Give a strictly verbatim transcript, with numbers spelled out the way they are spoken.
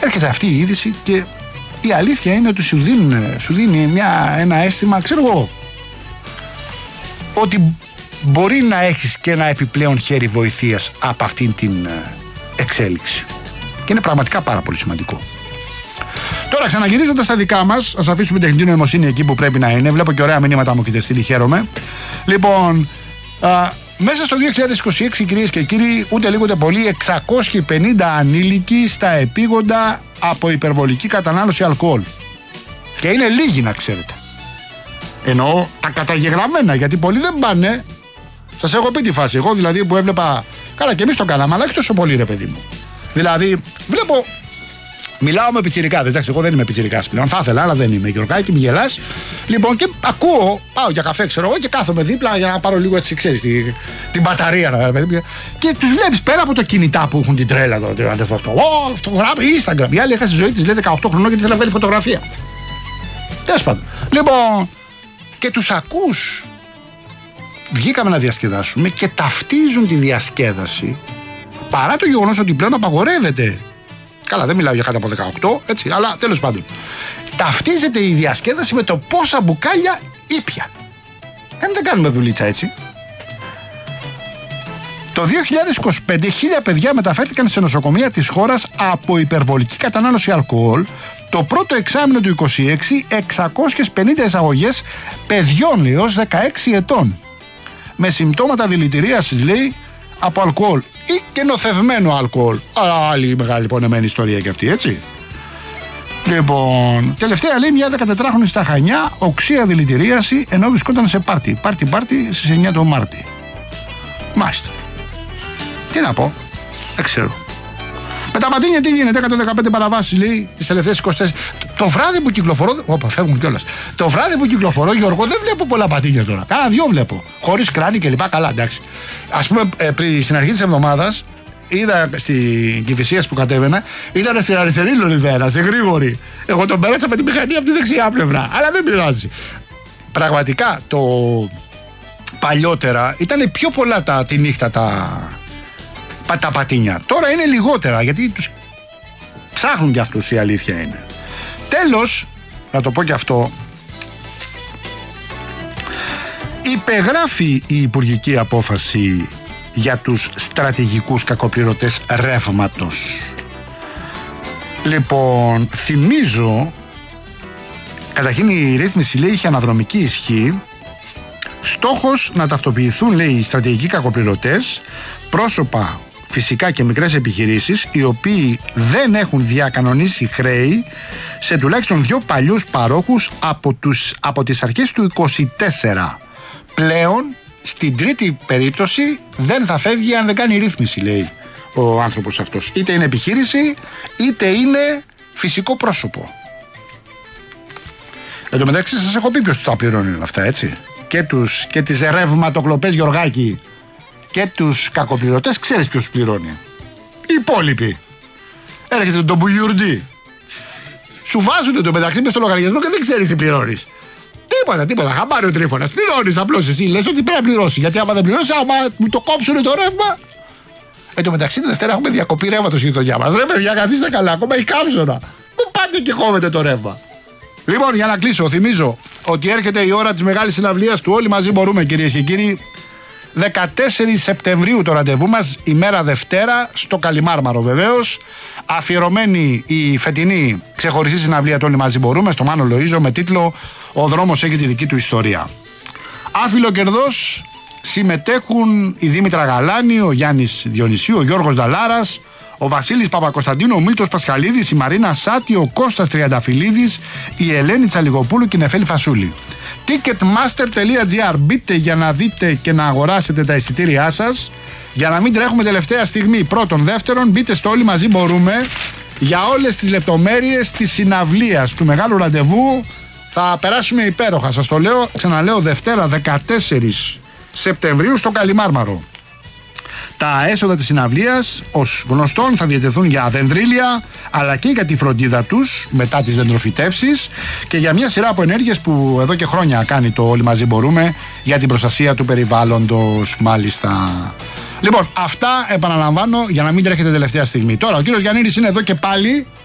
έρχεται αυτή η είδηση και η αλήθεια είναι ότι σου, δίνουν, σου δίνει μια, ένα αίσθημα, ξέρω εγώ, ότι μπορεί να έχεις και ένα επιπλέον χέρι βοηθείας από αυτήν την εξέλιξη. Και είναι πραγματικά πάρα πολύ σημαντικό. Τώρα, ξαναγυρίζοντας στα δικά μας, ας αφήσουμε τεχνητή νοημοσύνη εκεί που πρέπει να είναι. Βλέπω και ωραία μηνύματα μου έχετε στείλει, χαίρομαι. Λοιπόν, α, μέσα στο δύο χιλιάδες είκοσι έξι, κυρίες και κύριοι, ούτε λίγο ούτε πολύ, εξακόσιοι πενήντα ανήλικοι στα επίγοντα από υπερβολική κατανάλωση αλκοόλ. Και είναι λίγοι, να ξέρετε. Εννοώ τα καταγεγραμμένα, γιατί πολλοί δεν πάνε. Σας έχω πει τη φάση. Εγώ δηλαδή που έβλεπα. Καλά, και εμείς το κάναμε, αλλά όχι τόσο πολύ, ρε παιδί μου. Δηλαδή, βλέπω. Μιλάω με πιτσιρικάδες. Εντάξει, εγώ δεν είμαι πιτσιρικάς πλέον. Θα ήθελα, αλλά δεν είμαι. Γιωργάκη, μη γελάς. Λοιπόν, και ακούω, πάω για καφέ, ξέρω εγώ, και κάθομαι δίπλα για να πάρω λίγο έτσι, ξέρεις, την, την μπαταρία. Ρε παιδί. Και τους βλέπεις πέρα από τα κινητά που έχουν την τρέλα τώρα. Ω, φωτογράφη, Instagram. Η άλλη έχασε τη ζωή της, λέει δεκαοκτώ χρονών, γιατί θέλει να βγάλει φωτογραφία. Τέλος πάντων. Λοιπόν, και τους ακούς. Βγήκαμε να διασκεδάσουμε και ταυτίζουν τη διασκέδαση παρά το γεγονός ότι πλέον απαγορεύεται. Καλά, δεν μιλάω για κάτω από δεκαοκτώ, έτσι, αλλά τέλος πάντων. Ταυτίζεται η διασκέδαση με το πόσα μπουκάλια ήπια. Ε, δεν κάνουμε δουλίτσα έτσι. Το δύο χιλιάδες είκοσι πέντε, χίλια παιδιά μεταφέρθηκαν σε νοσοκομεία της χώρας από υπερβολική κατανάλωση αλκοόλ. Το πρώτο εξάμηνο του είκοσι έξι, εξακόσιες πενήντα εισαγωγές παιδιών έως δεκαέξι ετών. Με συμπτώματα δηλητηρίασης, λέει, από αλκοόλ ή και νοθευμένο αλκοόλ. Άλλη μεγάλη πονεμένη ιστορία και αυτή, έτσι. Λοιπόν, τελευταία, λέει, μια δεκατετράχρονη στα Χανιά, οξία δηλητηρίαση, ενώ βρισκόταν σε πάρτι. Πάρτι, πάρτι στις εννιά του Μάρτη. Μάλιστα. Τι να πω, δεν ξέρω. Με τα πατίνια τι γίνεται, εκατόν δεκαπέντε παραβάσεις, λέει, τις τελευταίες είκοσι τέσσερις. Το βράδυ που κυκλοφορώ. Όπα, φεύγουν κιόλας. Το βράδυ που κυκλοφορώ, Γιώργο, δεν βλέπω πολλά πατίνια τώρα. Κάνα δυο βλέπω. Χωρίς κράνη και λοιπά. Καλά, εντάξει. Ας πούμε, ε, πριν, στην αρχή της εβδομάδας, είδα στην Κηφισίας που κατέβαινα, ήταν στην αριστερή λωριδέρα, στη γρήγορη. Εγώ τον πέρασα με την μηχανή από τη δεξιά πλευρά. Αλλά δεν πειράζει. Πραγματικά το παλιότερα ήταν πιο πολλά τα, τη νύχτα τα. τα πατίνια. Τώρα είναι λιγότερα, γιατί τους ψάχνουν κι αυτούς, η αλήθεια είναι. Τέλος, να το πω κι αυτό, υπεγράφει η υπουργική απόφαση για τους στρατηγικούς κακοπληρωτές ρεύματος. Λοιπόν, θυμίζω, καταρχήν η ρύθμιση, λέει, είχε αναδρομική ισχύ. Στόχος να ταυτοποιηθούν, λέει, οι στρατηγικοί κακοπληρωτές, πρόσωπα φυσικά και μικρές επιχειρήσεις, οι οποίοι δεν έχουν διακανονίσει χρέη σε τουλάχιστον δύο παλιούς παρόχους από, τους, από τις αρχές του είκοσι τέσσερα. Πλέον, στην τρίτη περίπτωση, δεν θα φεύγει αν δεν κάνει ρύθμιση, λέει ο άνθρωπος αυτός. Είτε είναι επιχείρηση, είτε είναι φυσικό πρόσωπο. Εν τω μεταξύ, σας έχω πει ποιος τα πληρώνει όλα αυτά, έτσι. Και, τους, και τις ρευματοκλοπές, Γιωργάκη, και τους κακοπληρωτές, ξέρεις ποιος πληρώνει. Οι υπόλοιποι. Έρχεται τον Μπουγιουρντή. Σου βάζουν το μεταξύ μες στο λογαριασμό και δεν ξέρεις τι πληρώνεις. Τίποτα, τίποτα. Χαμπάρει ο Τρίφωνας. Πληρώνεις απλώς εσύ. Λες ότι πρέπει να πληρώσει. Γιατί άμα δεν πληρώσει, άμα μου το κόψουν το ρεύμα. Εν τω μεταξύ, την Δευτέρα έχουμε διακοπή ρεύματος στη γειτονιά μας. Ρε παιδιά, καθίστε καλά. Ακόμα έχει καύσωνα. Πού πάτε και κόβετε το ρεύμα. Λοιπόν, για να κλείσω, θυμίζω ότι έρχεται η ώρα της μεγάλης συναυλίας του Όλοι Μαζί Μπορούμε, κυρίες και κύριοι. δεκατέσσερις Σεπτεμβρίου το ραντεβού μας, ημέρα Δευτέρα, στο Καλιμάρμαρο βεβαίως. Αφιερωμένη η φετινή ξεχωριστή συναυλία του Όλοι Μαζί Μπορούμε, στο Μάνο Λοΐζο, με τίτλο «Ο δρόμος έχει τη δική του ιστορία». Άφιλο κερδός συμμετέχουν η Δήμητρα Γαλάνη, ο Γιάννης Διονυσίου, ο Γιώργος Νταλάρας, ο Βασίλης Παπακοσταντίνου, ο Μίλτος Πασχαλίδης, η Μαρίνα Σάτη, ο Κώστας Τριανταφυλλίδης, η Ελένη Τσαλιγοπούλου και η Νεφέλη Φασούλη. ticketmaster τελεία gr. Μπείτε για να δείτε και να αγοράσετε τα εισιτήριά σας, για να μην τρέχουμε τελευταία στιγμή. Πρώτον, δεύτερον, μπείτε στο Όλοι Μαζί Μπορούμε για όλες τις λεπτομέρειες της συναυλίας του μεγάλου ραντεβού. Θα περάσουμε υπέροχα, σας το λέω, ξαναλέω, Δευτέρα δεκατέσσερις Σεπτεμβρίου στο Καλιμάρμαρο. Τα έσοδα της συναυλίας, ως γνωστόν, θα διατεθούν για δενδρίλια, αλλά και για τη φροντίδα τους μετά τις δεντροφυτεύσεις και για μια σειρά από ενέργειες που εδώ και χρόνια κάνει το Όλοι Μαζί Μπορούμε για την προστασία του περιβάλλοντος, μάλιστα. Λοιπόν, αυτά επαναλαμβάνω για να μην τρέχετε τελευταία στιγμή. Τώρα, ο κύριος Γιαννίδης είναι εδώ και πάλι.